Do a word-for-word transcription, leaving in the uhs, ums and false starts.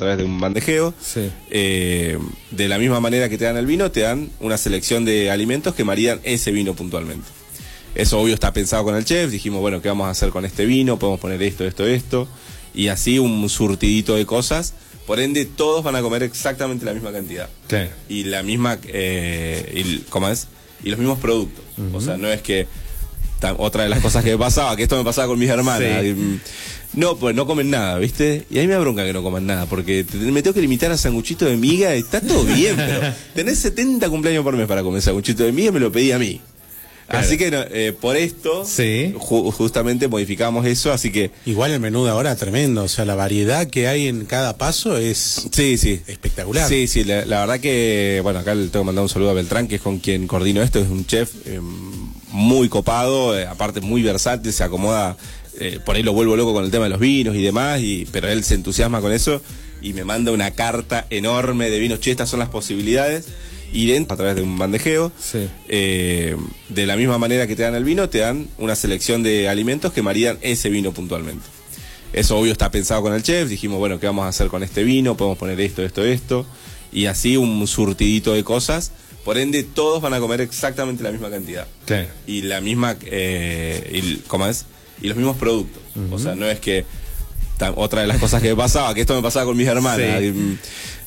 través de un bandejeo. Sí. Eh, de la misma manera que te dan el vino, te dan una selección de alimentos que maridan ese vino puntualmente. Eso obvio está pensado con el chef, dijimos, bueno, ¿qué vamos a hacer con este vino? Podemos poner esto, esto, esto, y así un surtidito de cosas. Por ende, todos van a comer exactamente la misma cantidad. Claro. Y la misma, eh, y, ¿cómo es? Y los mismos productos. Uh-huh. O sea, no es que, ta, otra de las cosas que me pasaba, que esto me pasaba con mis hermanas. Sí. Y, no, pues no comen nada, ¿viste? Y a mí me da bronca que no coman nada, porque te, me tengo que limitar a sanguchito de miga, y está todo bien, pero tenés setenta cumpleaños por mes para comer sanguchito de miga y me lo pedí a mí. Claro. Así que eh, por esto sí. ju justamente modificamos eso, así que... Igual el menú de ahora tremendo, o sea, la variedad que hay en cada paso es sí, sí. espectacular. Sí, sí, la, la verdad que, bueno, acá le tengo que mandar un saludo a Beltrán, que es con quien coordino esto, es un chef eh, muy copado, eh, aparte muy versátil, se acomoda, eh, por ahí lo vuelvo loco con el tema de los vinos y demás, y, pero él se entusiasma con eso y me manda una carta enorme de vinos, che, estas son las posibilidades. Y dentro, a través de un bandejeo, sí. eh, de la misma manera que te dan el vino, te dan una selección de alimentos que maridan ese vino puntualmente. Eso obvio está pensado con el chef, dijimos, bueno, ¿qué vamos a hacer con este vino? Podemos poner esto, esto, esto, y así un surtidito de cosas. Por ende, todos van a comer exactamente la misma cantidad. Claro. Y la misma, eh, y, ¿cómo es? Y los mismos productos. Uh-huh. O sea, no es que, ta, otra de las cosas que me pasaba, que esto me pasaba con mis hermanas. Sí. Y,